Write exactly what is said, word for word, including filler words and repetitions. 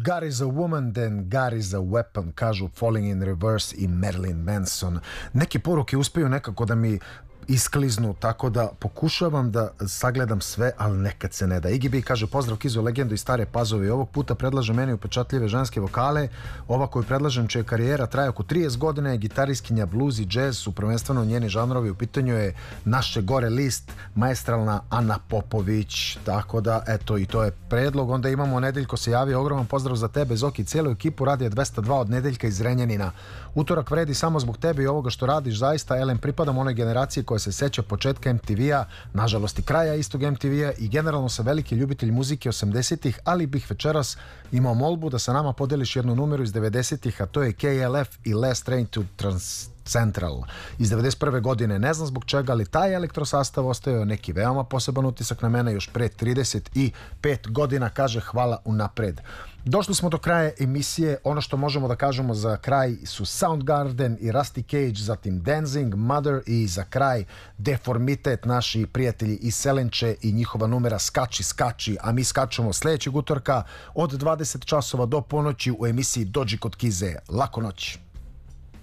God is a woman, then God is a weapon, kažu Falling in Reverse i Marilyn Manson. Neke poruke uspeju nekako da mi iskliznu, tako da pokušavam da sagledam sve, ali nekad se ne da. Iggy B kaže: pozdrav Kizo, legendu iz Stare Pazove, i ovog puta predlažem meni upečatljive ženske vokale. Ova koju predlažem, čija karijera traje oko trideset godina, je gitariskinja blues i jazz, su prvenstveno njeni žanrovi. U pitanju je naše gore list, maestralna Ana Popović. Tako da, eto, i to je predlog. Onda imamo Nedeljko se javio, ogroman pozdrav za tebe, Zoki, i cijelu ekipu Radija dvesta dva od Nedeljka iz Renjanina. Utorak vredi samo zbog tebe i ovoga što radiš, zaista. Elem, pripadam onoj generaciji koja se seća početka em te ve-a, nažalost i kraja istog em te ve-a, i generalno sam veliki ljubitelj muzike osamdesetih, ali bih večeras imao molbu da sa nama podeliš jednu numeru iz devedesetih, a to je K L F i Last Train to Trans Central iz devedeset prve godine. Ne znam zbog čega, ali taj elektrosastav ostavio neki veoma poseban utisak na mene još pre trideset pet godina, kaže, hvala unapred. Došli smo do kraja emisije. Ono što možemo da kažemo za kraj su Soundgarden i Rusty Cage, zatim Dancing Mother i za kraj Deformitet, naši prijatelji iz Selenče i njihova numera Skači, skači, a mi skačemo sljedećeg utorka od dvadeset časova do ponoći u emisiji Dođi kod Kize. Laku noć.